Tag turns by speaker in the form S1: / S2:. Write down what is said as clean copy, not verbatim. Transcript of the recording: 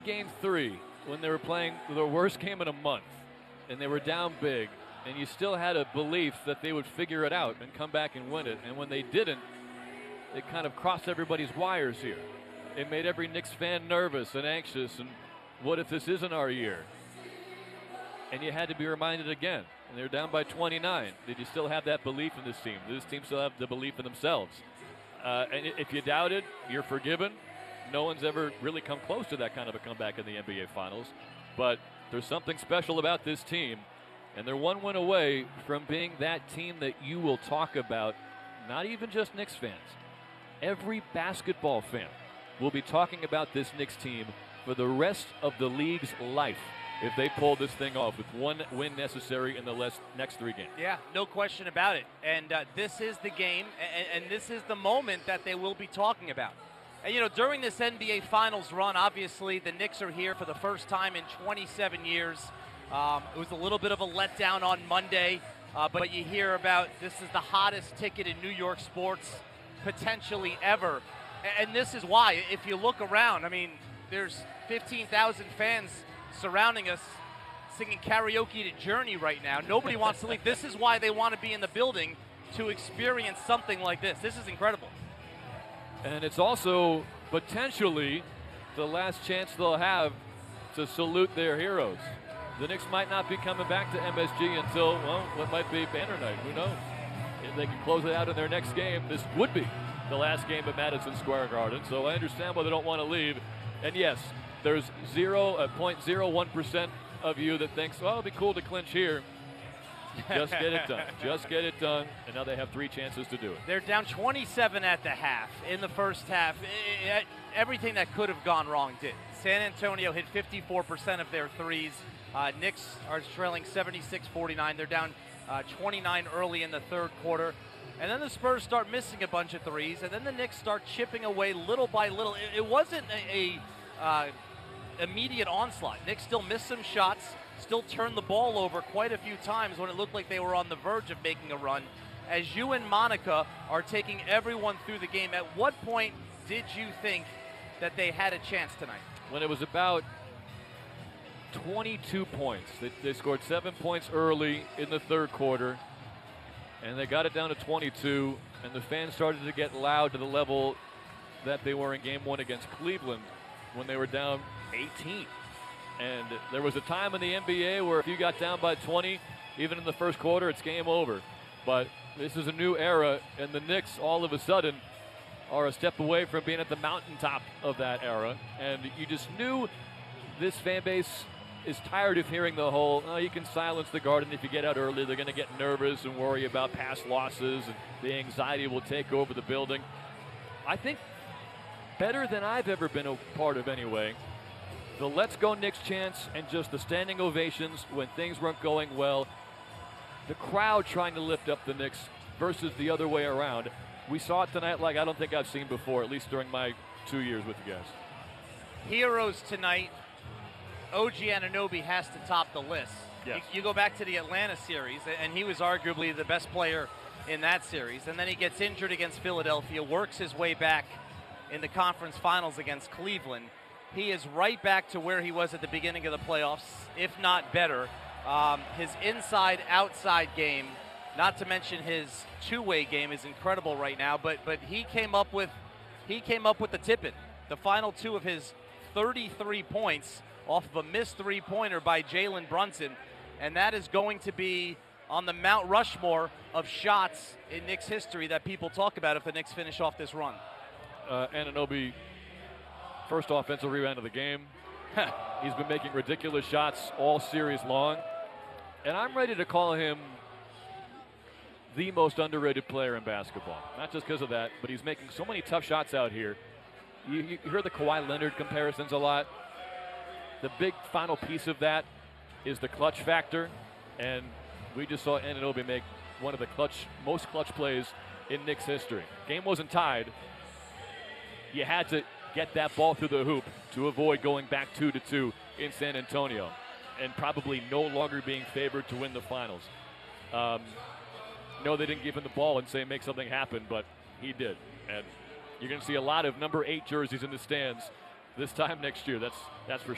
S1: Game 3, when they were playing their worst game in a month, and they were down big, and you still had a belief that they would figure it out and come back and win it. And when they didn't, it kind of crossed everybody's wires here. It made every Knicks fan nervous and anxious, and what if this isn't our year? And you had to be reminded again. And they're down by 29. Did you still have that belief in this team? Does this team still have the belief in themselves? And if you doubted, you're forgiven. No one's ever really come close to that kind of a comeback in the NBA Finals. But there's something special about this team. And they're one win away from being that team that you will talk about, not even just Knicks fans. Every basketball fan will be talking about this Knicks team for the rest of the league's life if they pull this thing off with one win necessary in the next 3 games.
S2: Yeah, no question about it. And this is the game, and this is the moment that they will be talking about. And, you know, during this NBA Finals run, obviously the Knicks are here for the first time in 27 years. It was a little bit of a letdown on Monday, but you hear about this is the hottest ticket in New York sports potentially ever. And this is why. If you look around, I mean, there's 15,000 fans surrounding us singing karaoke to Journey right now. Nobody wants to leave. This is why they want to be in the building, to experience something like this. This is incredible.
S1: And it's also potentially the last chance they'll have to salute their heroes. The Knicks might not be coming back to MSG until, well, what might be banner night. Who knows? If they can close it out in their next game, this would be the last game at Madison Square Garden. So I understand why they don't want to leave. And yes, there's 0.01% of you that thinks, well, it'll be cool to clinch here. Just get it done. Just get it done. And now they have 3 chances to do it.
S2: They're down 27 at the half. In the first half, everything that could have gone wrong did. San Antonio hit 54% of their threes. Knicks are trailing 76-49. They're down 29 early in the third quarter. And then the Spurs start missing a bunch of threes. And then the Knicks start chipping away little by little. It wasn't a immediate onslaught. Knicks still missed some shots. Still turned the ball over quite a few times when it looked like they were on the verge of making a run. As you and Monica are taking everyone through the game, at what point did you think that they had a chance tonight?
S1: When it was about 22 points. They scored 7 points early in the third quarter, and they got it down to 22, and the fans started to get loud to the level that they were in Game 1 against Cleveland when they were down 18. And there was a time in the NBA where if you got down by 20, even in the first quarter, it's game over. But this is a new era, and the Knicks all of a sudden are a step away from being at the mountaintop of that era. And you just knew this fan base is tired of hearing the whole, oh, you can silence the Garden if you get out early. They're going to get nervous and worry about past losses, and the anxiety will take over the building. I think better than I've ever been a part of anyway. The Let's Go Knicks chants and just the standing ovations when things weren't going well. The crowd trying to lift up the Knicks versus the other way around. We saw it tonight like I don't think I've seen before, at least during my 2 years with you guys.
S2: Heroes tonight. OG Anunoby has to top the list.
S1: Yes.
S2: You go back to the Atlanta series, and he was arguably the best player in that series. And then he gets injured against Philadelphia, works his way back in the conference finals against Cleveland. He is right back to where he was at the beginning of the playoffs, if not better. His inside-outside game, not to mention his two-way game, is incredible right now. But he came up with the tip-in. The final 2 of his 33 points off of a missed three-pointer by Jalen Brunson, and that is going to be on the Mount Rushmore of shots in Knicks history that people talk about if the Knicks finish off this run.
S1: Anunoby, first offensive rebound of the game. He's been making ridiculous shots all series long. And I'm ready to call him the most underrated player in basketball. Not just because of that, but he's making so many tough shots out here. You hear the Kawhi Leonard comparisons a lot. The big final piece of that is the clutch factor. And we just saw Anunoby make one of the most clutch plays in Knicks history. Game wasn't tied. You had to get that ball through the hoop to avoid going back 2-2 in San Antonio and probably no longer being favored to win the finals. No, they didn't give him the ball and say make something happen, but he did. And you're going to see a lot of number 8 jerseys in the stands this time next year. That's for sure.